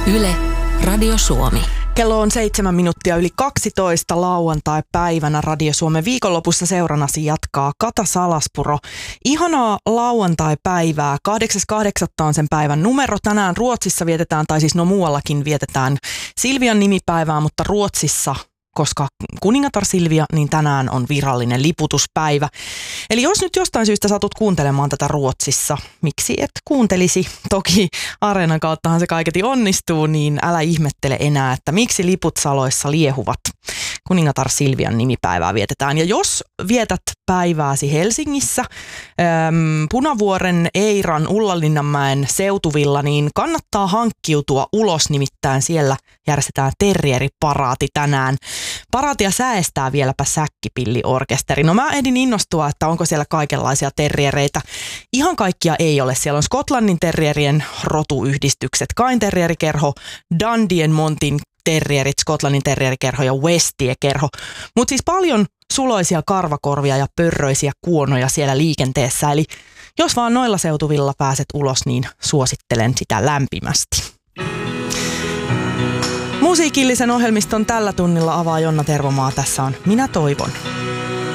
Yle, Radio Suomi. Kello on 7 minuuttia yli 12 lauantai-päivänä. Radio Suomen viikonlopussa seurannasi jatkaa Kata Salaspuro. Ihanaa lauantai-päivää. 8.8. on sen päivän numero. Tänään Ruotsissa vietetään, tai siis muuallakin vietetään Silvian nimipäivää, mutta Ruotsissa, koska kuningatar Silvia, niin tänään on virallinen liputuspäivä. Eli jos nyt jostain syystä satut kuuntelemaan tätä Ruotsissa, miksi et kuuntelisi? Toki Areenan kauttahan se kaiketi onnistuu, niin älä ihmettele enää, että miksi liput saloissa liehuvat. Kuningatar Silvian nimipäivää vietetään. Ja jos vietät päivääsi Helsingissä, Punavuoren, Eiran, Ullalinnanmäen seutuvilla, niin kannattaa hankkiutua ulos, nimittäin siellä järjestetään terrieriparaati tänään. Paraatia säestää vieläpä Säkkipilli-orkesteri. No mä ehdin innostua, että onko siellä kaikenlaisia terriereitä. Ihan kaikkia ei ole. Siellä on Skotlannin terrierien rotuyhdistykset, Cairn terrierikerho, Dundee Montin terrierit, Skotlannin terrierikerho ja Westie-kerho. Mutta siis paljon suloisia karvakorvia ja pörröisiä kuonoja siellä liikenteessä. Eli jos vaan noilla seutuvilla pääset ulos, niin suosittelen sitä lämpimästi. Musiikillisen ohjelmiston tällä tunnilla avaa Jonna Tervomaa. Tässä on Minä toivon.